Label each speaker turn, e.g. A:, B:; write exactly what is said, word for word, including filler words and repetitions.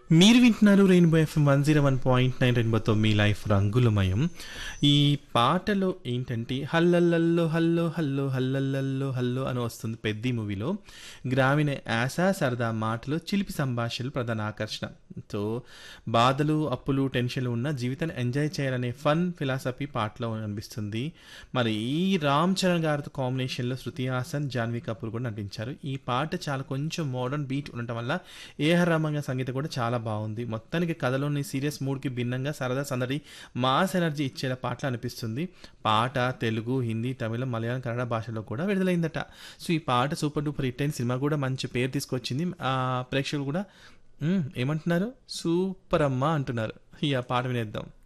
A: మీరు వింటున్నారు rainbow FM one zero one point nine రెయిన్బోతో మీ లైఫ్ రంగులమయం. ఈ పాటలో ఏంటంటే హల్లల్లల్లో హల్లో హల్లో హల్లల్లల్లో హల్లో అని వస్తుంది పెద్ద మూవీలో. గ్రామీణ యాస సరదా మాటలు చిలిపి సంభాషణలు ప్రధాన ఆకర్షణ. సో బాధలు అప్పులు టెన్షన్లు ఉన్న జీవితాన్ని ఎంజాయ్ చేయాలనే ఫన్ ఫిలాసఫీ పాటలో అనిపిస్తుంది. మరి ఈ రామ్ చరణ్ గారితో కాంబినేషన్లో శృతి హాసన్ జాన్వీ కపూర్ కూడా నటించారు. ఈ పాట చాలా కొంచెం మోడర్న్ బీట్ ఉండటం వల్ల ఏఆర్ రెహమాన్ గారి సంగీతం కూడా చాలా బాగుంది. మొత్తానికి కథలోని సీరియస్ మూడ్కి భిన్నంగా సరదా సందడి మాస్ ఎనర్జీ ఇచ్చేలా పాటలు అనిపిస్తుంది. పాట తెలుగు హిందీ తమిళం మలయాళం కన్నడ భాషలో కూడా విడుదలైందట. సో ఈ పాట సూపర్ డూపర్ హిట్ అయిన సినిమా కూడా మంచి పేరు తీసుకొచ్చింది. ఆ ప్రేక్షకులు కూడా "మ్మ్, ఏమంటున్నారు సూపర్ అమ్మా అంటున్నారు. ఈ ఆ పాట వినేద్దాం.